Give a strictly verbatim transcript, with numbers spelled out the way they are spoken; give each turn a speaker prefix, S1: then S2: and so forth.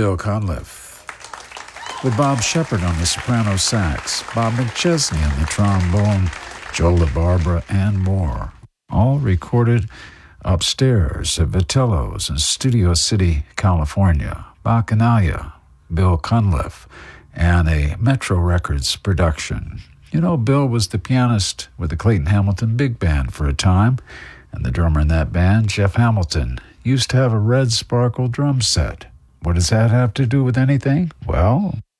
S1: Bill Cunliffe. With Bob Shepard on the soprano sax, Bob McChesney on the trombone, Joe LaBarbera, and more. All recorded upstairs at Vitello's in Studio City, California. Bacchanalia, Bill Cunliffe, and a Metro Records production. You know, Bill was the pianist with the Clayton Hamilton Big Band for a time, and the drummer in that band, Jeff Hamilton, used to have a red sparkle drum set. What does that have to do with anything? Well,